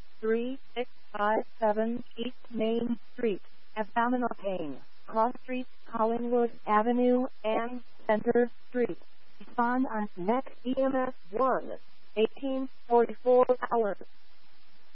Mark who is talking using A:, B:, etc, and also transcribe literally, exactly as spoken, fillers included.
A: three six five seven East Main Street, Abdominopain, Cross Street, Collingwood Avenue, and Center Street. Respond on next E M S one, eighteen forty-four hours.